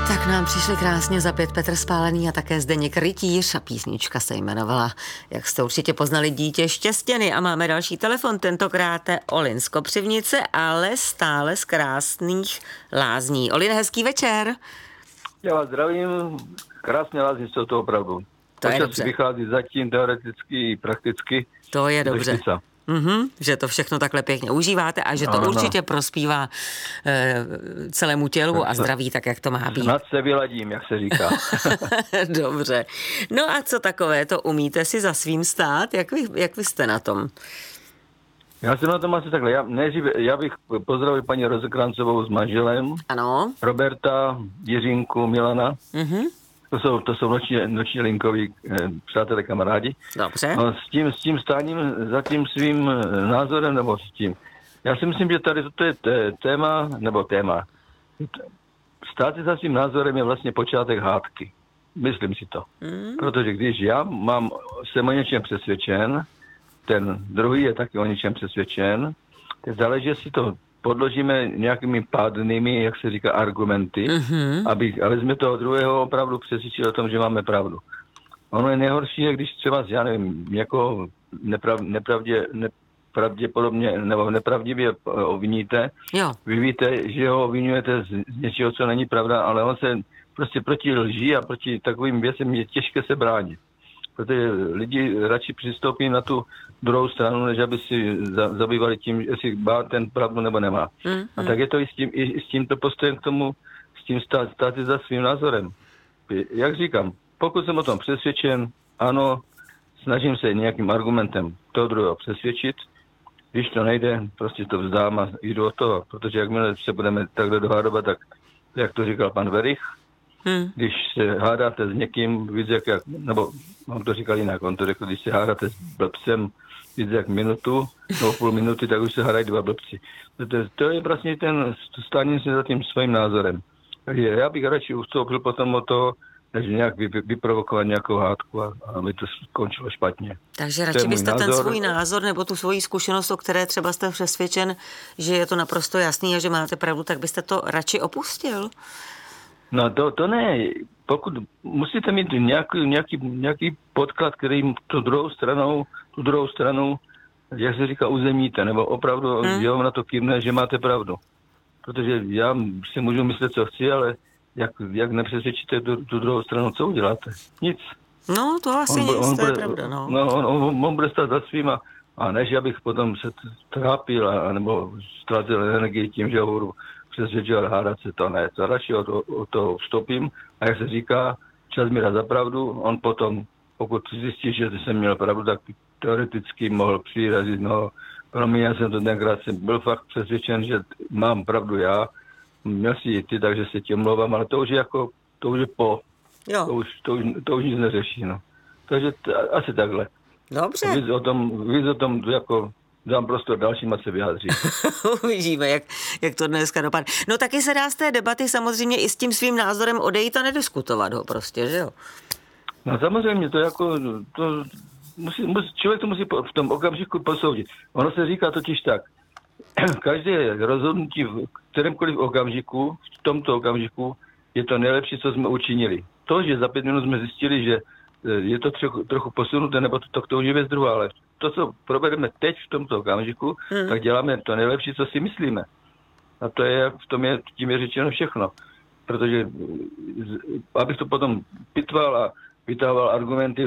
Tak nám přišli krásně za 5 Petr Spálený a také Zdeněk Rytíř a písnička se jmenovala, jak jste určitě poznali, Dítě štěstěny. A máme další telefon, tentokrát Olin z Kopřivnice, ale stále z krásných Lázní. Olin, hezký večer. Já vás zdravím, krásně Lázní jsou to opravdu. To je dobře. Vychází zatím teoreticky i prakticky. To je dobře. Že to všechno takhle pěkně užíváte a že to určitě prospívá celému tělu a zdraví, tak jak to má být. Snad se vyladím, jak se říká. Dobře. No a co takové, to umíte si za svým stát? Jak vy jste na tom? Já jsem na tom asi takhle. Já bych pozdravil paní Rozekrancovou s manželem. Ano. Roberta, Jiřinku, Milana. To jsou noční linkoví přátelé, kamarádi. Dobře. No, s tím stáním za tím svým názorem, nebo s tím. Já si myslím, že tady toto je téma. Stát si za svým názorem je vlastně počátek hádky. Myslím si to. Protože když jsem o něčem přesvědčen, ten druhý je taky o něčem přesvědčen, tak záleží, jestli to podložíme nějakými pádnými, jak se říká, argumenty, aby jsme toho druhého opravdu přesvědčili o tom, že máme pravdu. Ono je nejhorší, když třeba, já nevím, někoho nepravděpodobně nebo nepravdivě obviníte. Jo. Vy víte, že ho obvinujete z něčeho, co není pravda, ale on se prostě proti lži a proti takovým věcem je těžké se bránit. Protože lidi radši přistoupí na tu druhou stranu, než aby si zabývali tím, jestli má ten pravdu nebo nemá. A tak je to i s tímto postojem k tomu, s tím stát si za svým názorem. Jak říkám, pokud jsem o tom přesvědčen, ano, snažím se nějakým argumentem toho druhého přesvědčit. Když to nejde, prostě to vzdám a jdu o to, protože jakmile se budeme takhle dohádovat, tak jak to říkal pan Verich, když se hádáte s někým víc nebo on to říkal jinak, on to řekl, když se hádáte s blbcem víc jak minutu, nebo půl minuty, tak už se hádají dva blbci. To je vlastně ten stání se za tím svým názorem. Takže já bych radši ustoupil potom o to, než nějak vyprovokovat nějakou hádku a aby to skončilo špatně. Takže radši byste ten svůj názor nebo tu svoji zkušenost, o které třeba jste přesvědčen, že je to naprosto jasný a že máte pravdu, tak byste to radši opustil? No to ne. Pokud musíte mít nějaký podklad, který tu druhou stranu, jak se říká, uzemníte, nebo opravdu že vám na to kývne, že máte pravdu. Protože já si můžu myslet, co chci, ale jak nepřesvědčíte tu druhou stranu, co uděláte? Nic. No, to asi nic, to je pravda, no. On bude stát za svým a než abych potom se trápil nebo ztratil energii tím, že ho budu přesvědčovat, hádat se, to ne. To radši o toho vstoupím a jak se říká, čas mi dá za pravdu, on potom, pokud zjistí, že jsem měl pravdu, tak teoreticky mohl přirazit, pro mě já jsem to tenkrát byl fakt přesvědčen, že mám pravdu já, měl si i ty, takže se tě mluvám, ale to už je po. Jo. To už nic neřeší, no. Takže asi takhle. Dobře. Víc o tom jako dám prostor dalším, ať se vyjádří. Uvidíme, jak to dneska dopadne. No taky se dá z té debaty samozřejmě i s tím svým názorem odejít a nediskutovat ho prostě, že jo? No samozřejmě, člověk to musí v tom okamžiku posoudit. Ono se říká totiž tak, každé rozhodnutí v kterémkoliv okamžiku, v tomto okamžiku, je to nejlepší, co jsme učinili. To, že za 5 minut jsme zjistili, že je to trochu posunuté, nebo to už je věc druhá, ale to, co provedeme teď v tomto okamžiku, tak děláme to nejlepší, co si myslíme. A to je, tím je řečeno všechno. Protože abych to potom pitval a vytahoval argumenty,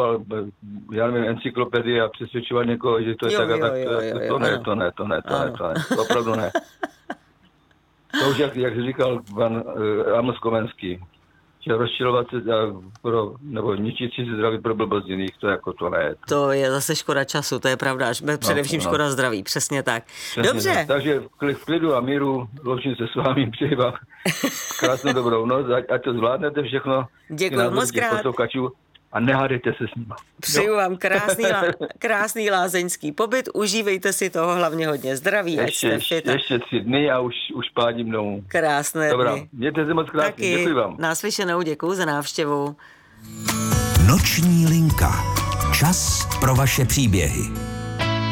já nevím, encyklopedii a přesvědčoval někoho, že to je tak a tak, to ne. Opravdu ne. To už, jak říkal pan Amos Komenský, že rozčilovat se nebo ničit si zdraví pro blbost jiných, to ne. To je zase škoda času, to je pravda, především škoda zdraví, přesně tak. Přesně Dobře. Tak. Takže v klidu a míru loučím se s vámi, přeji vám krásnou dobrou noc, ať to zvládnete všechno. Děkuji moc krát. A nehádejte se s nima. Přeju vám krásný lázeňský pobyt, užívejte si toho, hlavně hodně zdraví. Ještě 3 dny a už pádím domů. Krásné Dobrá, dny. mějte se moc krásně, děkuji vám. Naslyšenou, děkuji za návštěvu. Noční linka. Čas pro vaše příběhy.